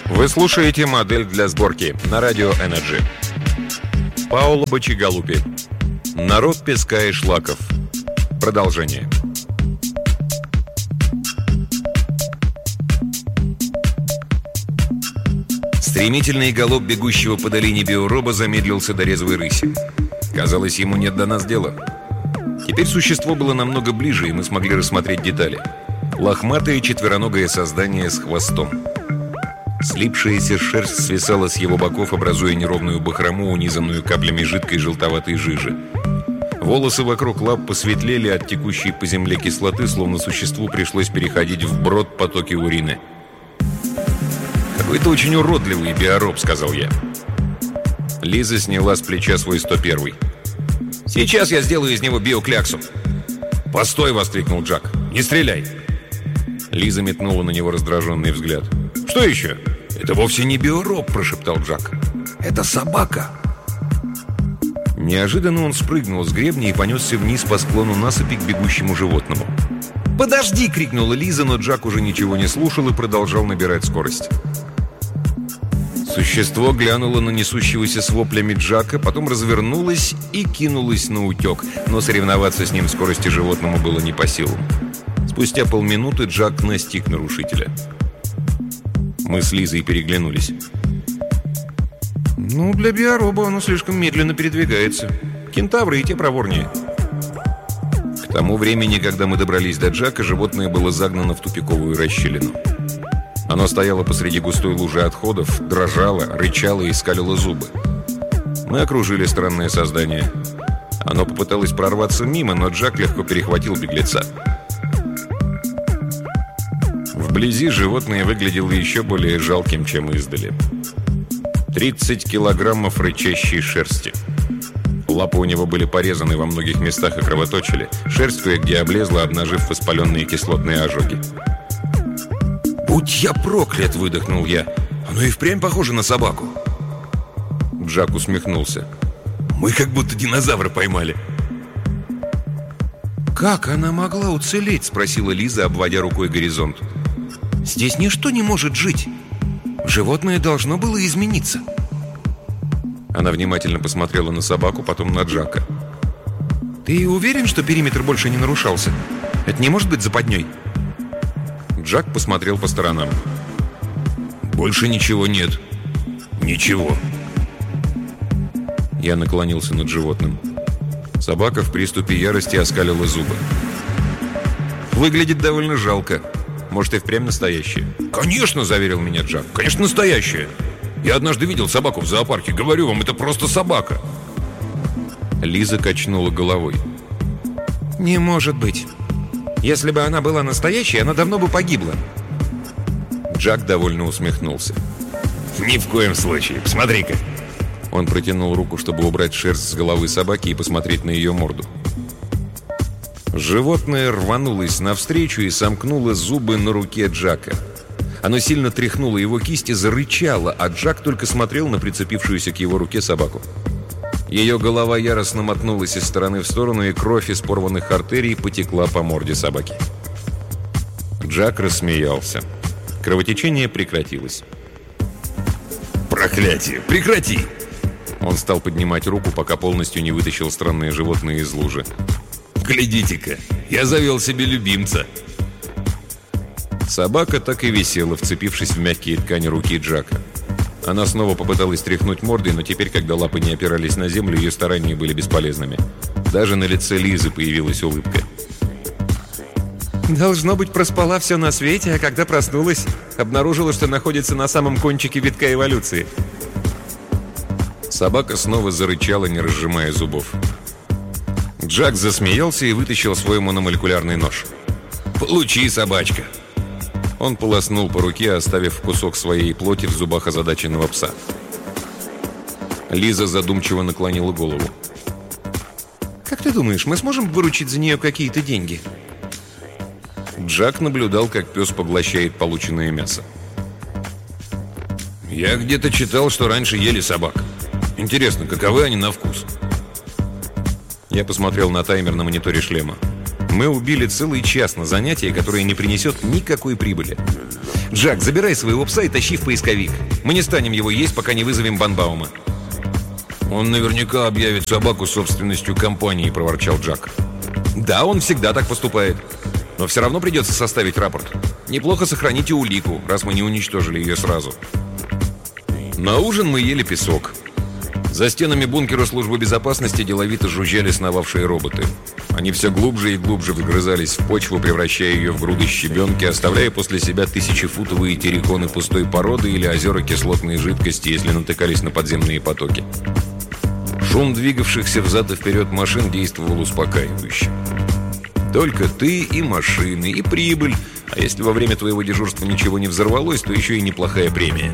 Вы слушаете «Модель для сборки» на радио Energy. Паоло Бачигалупи. Народ песка и шлаков. Продолжение. Стремительный галоп бегущего по долине биороба замедлился до резвой рыси. Казалось, ему нет до нас дела. Теперь существо было намного ближе, и мы смогли рассмотреть детали. Лохматое четвероногое создание с хвостом. Слипшаяся шерсть свисала с его боков, образуя неровную бахрому, унизанную каплями жидкой желтоватой жижи. Волосы вокруг лап посветлели от текущей по земле кислоты, словно существу пришлось переходить вброд потоки урины. «Какой-то очень уродливый биороб», — сказал я. Лиза сняла с плеча свой 101-й. «Сейчас я сделаю из него биокляксу». «Постой!» — воскликнул Джак. «Не стреляй!» Лиза метнула на него раздраженный взгляд. «Что еще?» «Это вовсе не биороб», — прошептал Джак. «Это собака». Неожиданно он спрыгнул с гребня и понесся вниз по склону насыпи к бегущему животному. «Подожди!» — крикнула Лиза, но Джак уже ничего не слушал и продолжал набирать скорость. Существо глянуло на несущегося с воплями Джака, потом развернулось и кинулось на утек, но соревноваться с ним в скорости животному было не по силам. Спустя полминуты Джак настиг нарушителя. Мы с Лизой переглянулись. «Ну, для биороба оно слишком медленно передвигается. Кентавры и те проворнее». К тому времени, когда мы добрались до Джака, животное было загнано в тупиковую расщелину. Оно стояло посреди густой лужи отходов, дрожало, рычало и скалило зубы. Мы окружили странное создание. Оно попыталось прорваться мимо, но Джак легко перехватил беглеца. Вблизи животное выглядело еще более жалким, чем издали. 30 килограммов рычащей шерсти. Лапы у него были порезаны во многих местах и кровоточили. Шерсть кое-где облезла, обнажив воспаленные кислотные ожоги. «Будь я проклят!» — выдохнул я. «Оно и впрямь похоже на собаку!» Джак усмехнулся. «Мы как будто динозавра поймали!» «Как она могла уцелеть?» — спросила Лиза, обводя рукой горизонт. «Здесь ничто не может жить. Животное должно было измениться». Она внимательно посмотрела на собаку, потом на Джака. «Ты уверен, что периметр больше не нарушался? Это не может быть западней?» Джак посмотрел по сторонам. «Больше ничего нет. Ничего». Я наклонился над животным. Собака в приступе ярости оскалила зубы. «Выглядит довольно жалко. Может, и впрямь настоящая?» «Конечно!» – заверил меня Джак. «Конечно, настоящая! Я однажды видел собаку в зоопарке. Говорю вам, это просто собака!» Лиза качнула головой. «Не может быть. Если бы она была настоящей, она давно бы погибла». Джак довольно усмехнулся. «Ни в коем случае. Посмотри-ка». Он протянул руку, чтобы убрать шерсть с головы собаки и посмотреть на ее морду. Животное рванулось навстречу и сомкнуло зубы на руке Джака. Оно сильно тряхнуло его кисть и зарычало, а Джак только смотрел на прицепившуюся к его руке собаку. Ее голова яростно мотнулась из стороны в сторону, и кровь из порванных артерий потекла по морде собаки. Джак рассмеялся. Кровотечение прекратилось. «Проклятие! Прекрати!» Он стал поднимать руку, пока полностью не вытащил странное животное из лужи. «Глядите-ка! Я завел себе любимца!» Собака так и висела, вцепившись в мягкие ткани руки Джака. Она снова попыталась тряхнуть мордой, но теперь, когда лапы не опирались на землю, ее старания были бесполезными. Даже на лице Лизы появилась улыбка. «Должно быть, проспала все на свете, а когда проснулась, обнаружила, что находится на самом кончике витка эволюции». Собака снова зарычала, не разжимая зубов. Джак засмеялся и вытащил свой мономолекулярный нож. «Получи, собачка!» Он полоснул по руке, оставив кусок своей плоти в зубах озадаченного пса. Лиза задумчиво наклонила голову. «Как ты думаешь, мы сможем выручить за нее какие-то деньги?» Джак наблюдал, как пес поглощает полученное мясо. «Я где-то читал, что раньше ели собак. Интересно, каковы они на вкус?» Я посмотрел на таймер на мониторе шлема. Мы убили целый час на занятие, которое не принесет никакой прибыли. Джак, забирай своего пса и тащи в поисковик. Мы не станем его есть, пока не вызовем Банбаума». «Он наверняка объявит собаку собственностью компании», — проворчал Джак. «Да, он всегда так поступает. Но все равно придется составить рапорт. Неплохо сохраните улику, раз мы не уничтожили ее сразу». На ужин мы ели песок. За стенами бункера службы безопасности деловито жужжали сновавшие роботы. Они все глубже и глубже вгрызались в почву, превращая ее в груды щебенки, оставляя после себя тысячефутовые терриконы пустой породы или озера кислотной жидкости, если натыкались на подземные потоки. Шум двигавшихся взад и вперед машин действовал успокаивающе. Только ты и машины, и прибыль. А если во время твоего дежурства ничего не взорвалось, то еще и неплохая премия.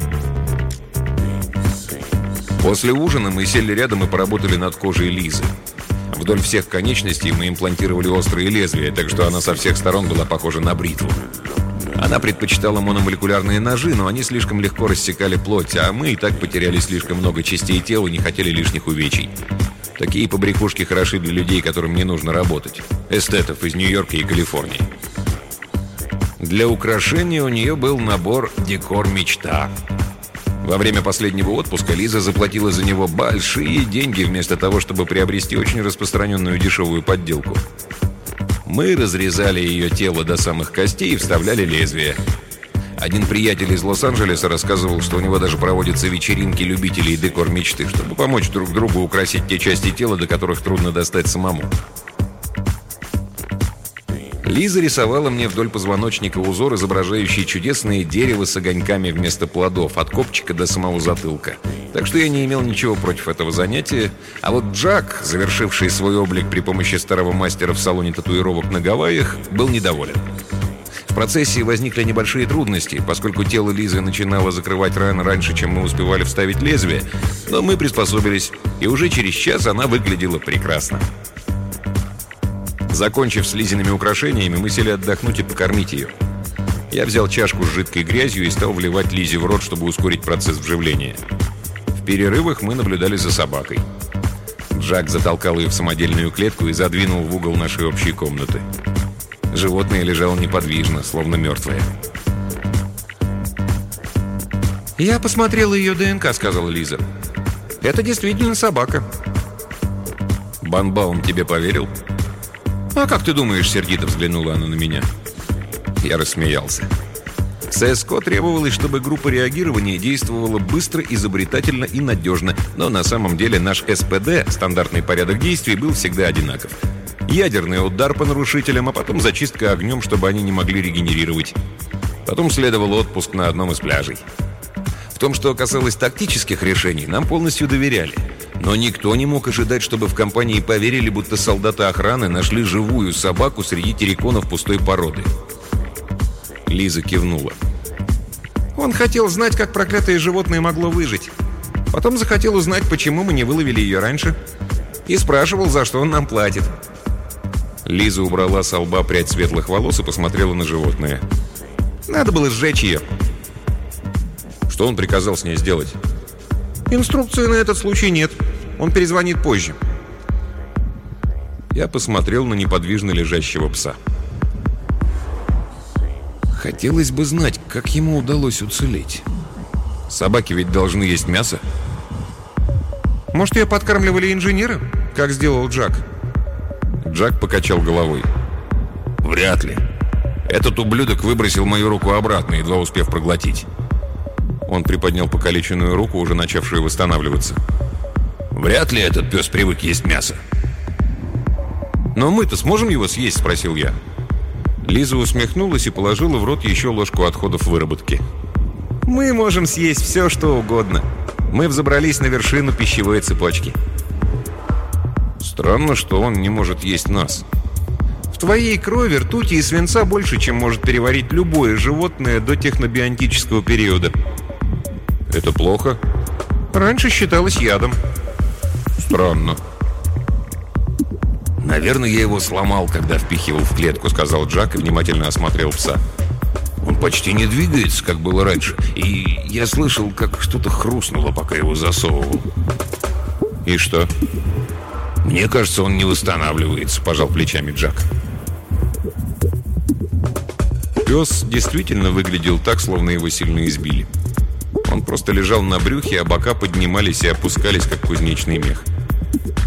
После ужина мы сели рядом и поработали над кожей Лизы. Вдоль всех конечностей мы имплантировали острые лезвия, так что она со всех сторон была похожа на бритву. Она предпочитала мономолекулярные ножи, но они слишком легко рассекали плоть, а мы и так потеряли слишком много частей тела и не хотели лишних увечий. Такие побрякушки хороши для людей, которым не нужно работать. Эстетов из Нью-Йорка и Калифорнии. Для украшения у нее был набор «Декор мечта». Во время последнего отпуска Лиза заплатила за него большие деньги, вместо того, чтобы приобрести очень распространенную дешевую подделку. Мы разрезали ее тело до самых костей и вставляли лезвие. Один приятель из Лос-Анджелеса рассказывал, что у него даже проводятся вечеринки любителей декор мечты, чтобы помочь друг другу украсить те части тела, до которых трудно достать самому. Лиза рисовала мне вдоль позвоночника узор, изображающий чудесное дерево с огоньками вместо плодов, от копчика до самого затылка. Так что я не имел ничего против этого занятия. А вот Джак, завершивший свой облик при помощи старого мастера в салоне татуировок на Гавайях, был недоволен. В процессе возникли небольшие трудности, поскольку тело Лизы начинало закрывать раны раньше, чем мы успевали вставить лезвие, но мы приспособились, и уже через час она выглядела прекрасно. Закончив с Лизиными украшениями, мы сели отдохнуть и покормить ее. Я взял чашку с жидкой грязью и стал вливать Лизе в рот, чтобы ускорить процесс вживления. В перерывах мы наблюдали за собакой. Джак затолкал ее в самодельную клетку и задвинул в угол нашей общей комнаты. Животное лежало неподвижно, словно мертвое. «Я посмотрела ее ДНК», — сказала Лиза. «Это действительно собака». «Банбаум тебе поверил?» «А как ты думаешь?» — сердито взглянула она на меня. Я рассмеялся. ССКО требовалось, чтобы группа реагирования действовала быстро, изобретательно и надежно, но на самом деле наш СПД, стандартный порядок действий, был всегда одинаков. Ядерный удар по нарушителям, а потом зачистка огнем, чтобы они не могли регенерировать. Потом следовал отпуск на одном из пляжей. В том, что касалось тактических решений, нам полностью доверяли. Но никто не мог ожидать, чтобы в компании поверили, будто солдаты охраны нашли живую собаку среди терриконов пустой породы. Лиза кивнула. «Он хотел знать, как проклятое животное могло выжить. Потом захотел узнать, почему мы не выловили ее раньше. И спрашивал, за что он нам платит». Лиза убрала со лба прядь светлых волос и посмотрела на животное. «Надо было сжечь ее». «Что он приказал с ней сделать?» «Инструкции на этот случай нет. Он перезвонит позже». Я посмотрел на неподвижно лежащего пса. Хотелось бы знать, как ему удалось уцелеть. Собаки ведь должны есть мясо. «Может, ее подкармливали инженеры, как сделал Джак?» Джак покачал головой. «Вряд ли. Этот ублюдок выбросил мою руку обратно, едва успев проглотить». Он приподнял покалеченную руку, уже начавшую восстанавливаться. «Вряд ли этот пес привык есть мясо». «Но мы-то сможем его съесть?» – спросил я. Лиза усмехнулась и положила в рот еще ложку отходов выработки. «Мы можем съесть все, что угодно. Мы взобрались на вершину пищевой цепочки». «Странно, что он не может есть нас». «В твоей крови ртути и свинца больше, чем может переварить любое животное до технобионтического периода». «Это плохо?» «Раньше считалось ядом». «Странно». «Наверное, я его сломал, когда впихивал в клетку», — сказал Джак и внимательно осмотрел пса. «Он почти не двигается, как было раньше, и я слышал, как что-то хрустнуло, пока его засовывал». «И что?» «Мне кажется, он не восстанавливается», — пожал плечами Джак. Пес действительно выглядел так, словно его сильно избили. Он просто лежал на брюхе, а бока поднимались и опускались, как кузнечный мех.